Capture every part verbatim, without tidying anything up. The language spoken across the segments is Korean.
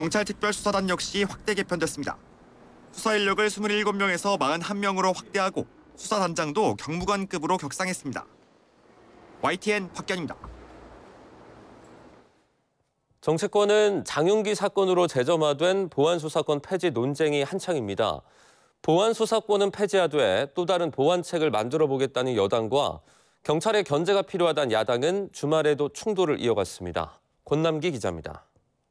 경찰특별수사단 역시 확대 개편됐습니다. 수사 인력을 이십칠 명에서 사십일 명으로 확대하고 수사단장도 경무관급으로 격상했습니다. 와이티엔 박견입니다. 정치권은 장윤기 사건으로 재점화된 보안수사권 폐지 논쟁이 한창입니다. 보안수사권은 폐지하되 또 다른 보완책을 만들어보겠다는 여당과 경찰의 견제가 필요하다는 야당은 주말에도 충돌을 이어갔습니다. 권남기 기자입니다.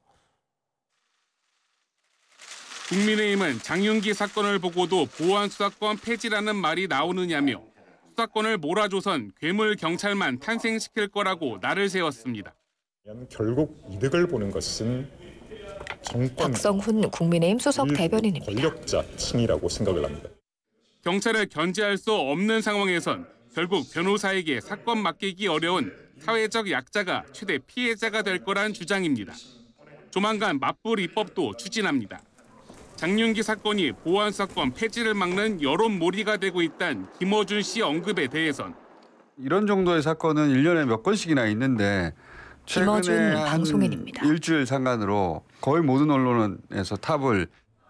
국민의힘은 장윤기 사건을 보고도 보안수사권 폐지라는 말이 나오느냐며 수사권을 몰아줘선 괴물 경찰만 탄생시킬 거라고 날을 세웠습니다. 결국 이득을 보는 것은 정권 박성훈 국민의힘 수석 대변인입니다. 권력자층이라고 생각을 합니다. 경찰을 견제할 수 없는 상황에선 결국 변호사에게 사건 맡기기 어려운 사회적 약자가 최대 피해자가 될 거란 주장입니다. 조만간 맞불 입법도 추진합니다. 장윤기 사건이 보안수사권 폐지를 막는 여론몰이가 되고 있다는 김어준 씨 언급에 대해선 이런 정도의 사건은 일 년에 몇 건씩이나 있는데 최근에 한 방송인입니다. 일주일 상간으로 거의 모든 언론에서 탑을.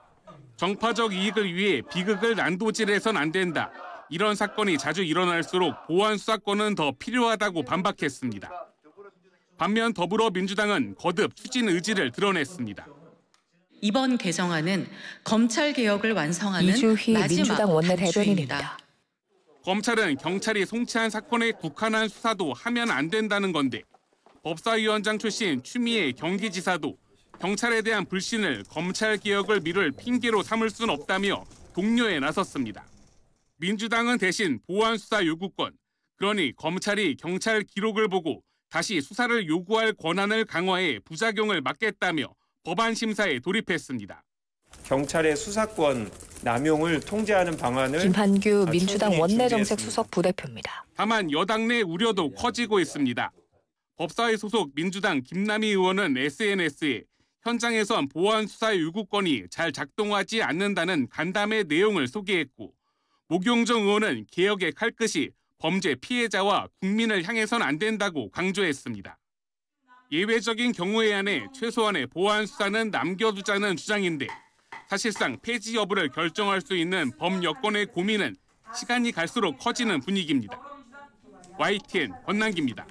정파적 이익을 위해 비극을 난도질해선 안 된다. 이런 사건이 자주 일어날수록 보안수사권은 더 필요하다고 반박했습니다. 반면 더불어민주당은 거듭 추진 의지를 드러냈습니다. 이번 개정안은 검찰 개혁을 완성하는 이주희 마지막 민주당 원내대변인입니다. 단추입니다. 검찰은 경찰이 송치한 사건에 국한한 수사도 하면 안 된다는 건데 법사위원장 출신 추미애 경기지사도 경찰에 대한 불신을 검찰 개혁을 미룰 핑계로 삼을 순 없다며 독려에 나섰습니다. 민주당은 대신 보안수사 요구권, 그러니 검찰이 경찰 기록을 보고 다시 수사를 요구할 권한을 강화해 부작용을 막겠다며 법안 심사에 돌입했습니다. 경찰의 수사권 남용을 통제하는 방안을 김한규 민주당 원내정책수석 부대표입니다. 다만 여당 내 우려도 커지고 있습니다. 법사위 소속 민주당 김남희 의원은 에스엔에스에 현장에선 보안수사 요구권이 잘 작동하지 않는다는 간담회 내용을 소개했고 목용정 의원은 개혁의 칼끝이 범죄 피해자와 국민을 향해선 안 된다고 강조했습니다. 예외적인 경우에 한해 최소한의 보안수사는 남겨두자는 주장인데 사실상 폐지 여부를 결정할 수 있는 법 여건의 고민은 시간이 갈수록 커지는 분위기입니다. 와이티엔 권남기입니다.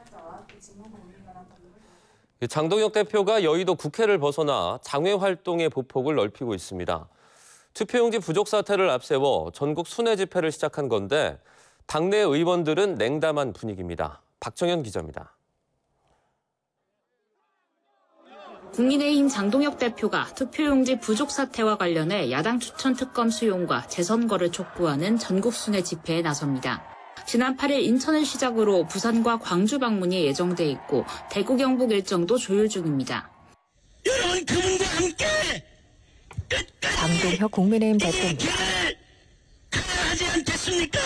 장동혁 대표가 여의도 국회를 벗어나 장외 활동의 보폭을 넓히고 있습니다. 투표용지 부족 사태를 앞세워 전국 순회 집회를 시작한 건데 당내 의원들은 냉담한 분위기입니다. 박정현 기자입니다. 국민의힘 장동혁 대표가 투표용지 부족 사태와 관련해 야당 추천 특검 수용과 재선거를 촉구하는 전국 순회 집회에 나섭니다. 지난 팔 일 인천을 시작으로 부산과 광주 방문이 예정돼 있고 대구 경북 일정도 조율 중입니다. 여러분 그분과 함께 끝까지 장동혁 국민의힘 대표입니다. 하지 않겠습니까?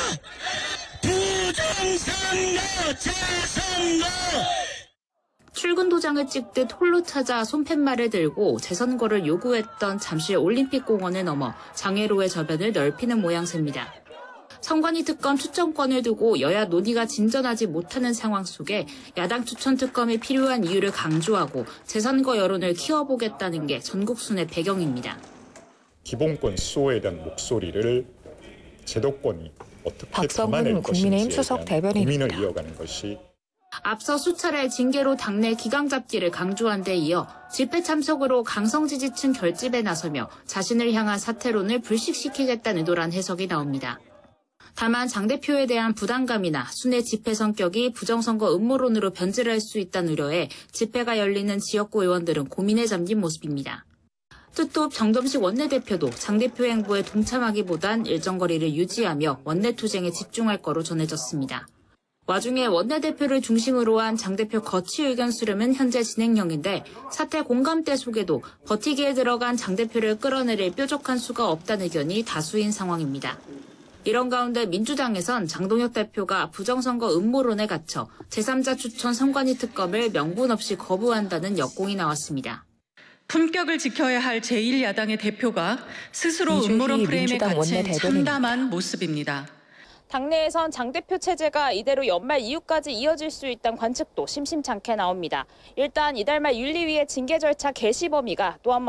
부정선거 재선거. 출근 도장을 찍듯 홀로 찾아 손팻말을 들고 재선거를 요구했던 잠실 올림픽공원을 넘어 장외로의 저변을 넓히는 모양새입니다. 선관위 특검 추천권을 두고 여야 논의가 진전하지 못하는 상황 속에 야당 추천 특검이 필요한 이유를 강조하고 재선거 여론을 키워보겠다는 게 전국 순회 배경입니다. 기본권 수호에 대한 목소리를 제도권이 어떻게 담아낼 박성훈 국민의힘 것인지에 수석 대한 대변인입니다. 고민을 이어가는 것이 앞서 수차례 징계로 당내 기강 잡기를 강조한 데 이어 집회 참석으로 강성 지지층 결집에 나서며 자신을 향한 사퇴론을 불식시키겠다는 의도란 해석이 나옵니다. 다만 장 대표에 대한 부담감이나 순회 집회 성격이 부정선거 음모론으로 변질할 수 있다는 우려에 집회가 열리는 지역구 의원들은 고민에 잠긴 모습입니다. 투톱 정점식 원내대표도 장 대표 행보에 동참하기보단 일정 거리를 유지하며 원내투쟁에 집중할 거로 전해졌습니다. 와중에 원내대표를 중심으로 한 장 대표 거취 의견 수렴은 현재 진행형인데 사태 공감대 속에도 버티기에 들어간 장 대표를 끌어내릴 뾰족한 수가 없다는 의견이 다수인 상황입니다. 이런 가운데 민주당에선 장동혁 대표가 부정선거 음모론에 갇혀 제삼자 추천 선관위 특검을 명분 없이 거부한다는 역공이 나왔습니다. 품격을 지켜야 할 제일 야당의 대표가 스스로 음모론 프레임에 갇힌 참담한 모습입니다. 당내에선 당대표 체제가 이대로 연말 이후까지 이어질 수 있다는 관측도 심심찮게 나옵니다. 일단 이달 말 윤리위의 징계 절차 개시 범위가 또 한 번